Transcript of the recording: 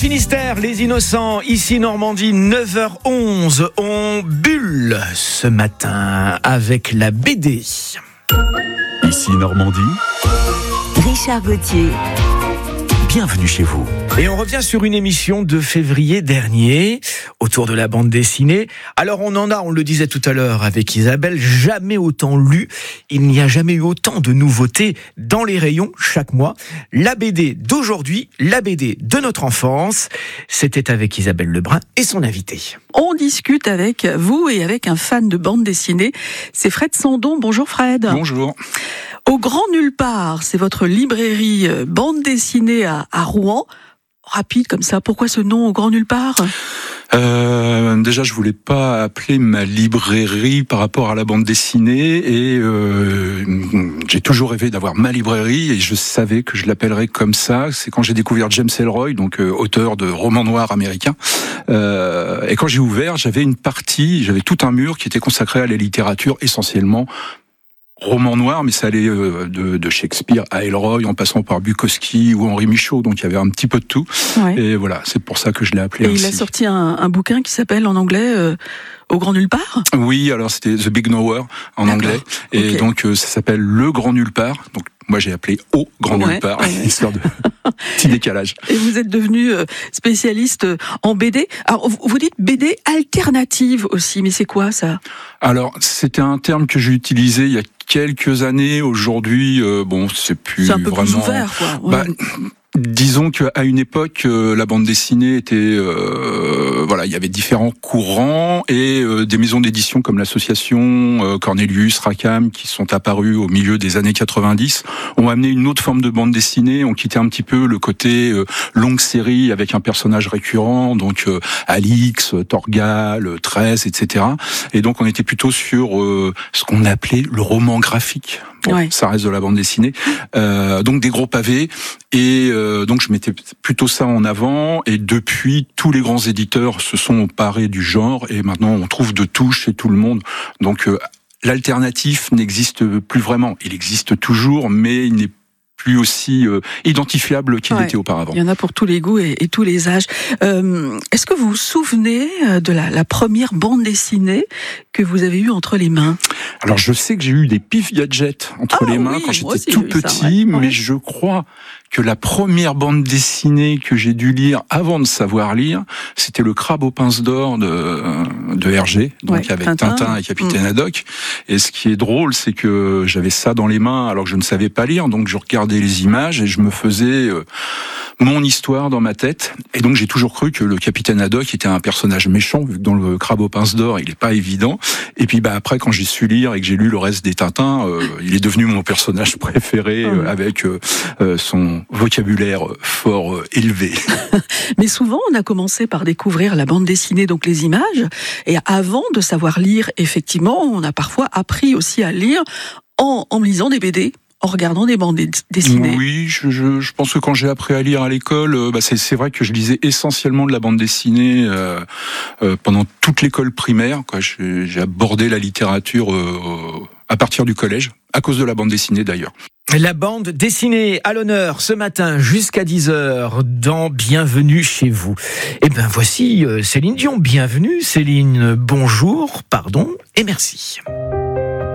Finistère, les innocents, ici Normandie, 9h11, on bulle ce matin avec la BD. Ici Normandie, Richard Gauthier. bienvenue chez vous. Et on revient sur une émission de février dernier, autour de la bande dessinée. Alors on le disait tout à l'heure avec Isabelle, jamais autant lu. Il n'y a jamais eu autant de nouveautés dans les rayons chaque mois. La BD d'aujourd'hui, la BD de notre enfance, c'était avec Isabelle Lebrun et son invité. On discute avec vous et avec un fan de bande dessinée, c'est Fred Sandon. Bonjour Fred. Bonjour. Au Grand Nulle Part, c'est votre librairie bande dessinée à Rouen. Rapide comme ça, pourquoi ce nom Au Grand Nulle Part ? Déjà, je voulais pas appeler ma librairie par rapport à la bande dessinée et j'ai toujours rêvé d'avoir ma librairie et je savais que je l'appellerais comme ça. C'est quand j'ai découvert James Ellroy, donc auteur de romans noirs américains. Et quand j'ai ouvert, j'avais tout un mur qui était consacré à la littérature essentiellement roman noir, mais ça allait de Shakespeare à Ellroy, en passant par Bukowski ou Henri Michaud, donc il y avait un petit peu de tout. Ouais. Et voilà, c'est pour ça que je l'ai appelé ainsi. Et il a sorti un bouquin qui s'appelle en anglais Au Grand Nulle Part ? Oui, alors c'était The Big Nowhere en anglais, et donc ça s'appelle Le Grand Nulle Part. Donc moi j'ai appelé Au Grand Nulle Part, histoire de petit décalage. Et vous êtes devenu spécialiste en BD. Alors vous dites BD alternative aussi, mais c'est quoi ça ? Alors c'était un terme que j'ai utilisé il y a quelques années. Aujourd'hui, c'est plus c'est un peu vraiment plus ouvert, quoi. Ouais. Disons qu'à une époque, la bande dessinée était, il y avait différents courants et des maisons d'édition comme l'association Cornelius, Rackham, qui sont apparues au milieu des années 90, ont amené une autre forme de bande dessinée, ont quitté un petit peu le côté longue série avec un personnage récurrent, donc Alix, Torgal, 13, etc. Et donc on était plutôt sur ce qu'on appelait le roman graphique. Ça reste de la bande dessinée. Donc des gros pavés et donc je mettais plutôt ça en avant, et depuis tous les grands éditeurs se sont emparés du genre et maintenant on trouve de tout chez tout le monde. Donc l'alternatif n'existe plus vraiment. Il existe toujours, mais il n'est plus aussi identifiable qu'il était auparavant. Il y en a pour tous les goûts et tous les âges. Est-ce que vous vous souvenez de la première bande dessinée que vous avez eue entre les mains ? Alors je sais que j'ai eu des pif gadgets entre les mains quand j'étais tout petit, mais je crois que la première bande dessinée que j'ai dû lire avant de savoir lire, c'était Le Crabe aux pinces d'or de Hergé, donc avec Tintin et Capitaine Haddock. Et ce qui est drôle, c'est que j'avais ça dans les mains alors que je ne savais pas lire, donc je regardais les images et je me faisais mon histoire dans ma tête. Et donc j'ai toujours cru que le Capitaine Haddock était un personnage méchant, vu que dans Le Crabe aux pinces d'or, il est pas évident. Et puis après, quand j'ai su lire et que j'ai lu le reste des Tintins, il est devenu mon personnage préféré avec son vocabulaire fort élevé. Mais souvent, on a commencé par découvrir la bande dessinée, donc les images, et avant de savoir lire, effectivement, on a parfois appris aussi à lire en lisant des BD. En regardant des bandes dessinées. Oui, je pense que quand j'ai appris à lire à l'école, c'est vrai que je lisais essentiellement de la bande dessinée pendant toute l'école primaire. J'ai abordé la littérature à partir du collège, à cause de la bande dessinée d'ailleurs. La bande dessinée à l'honneur ce matin jusqu'à 10h dans Bienvenue chez vous. Et voici Céline Dion. Bienvenue Céline, bonjour, pardon et merci.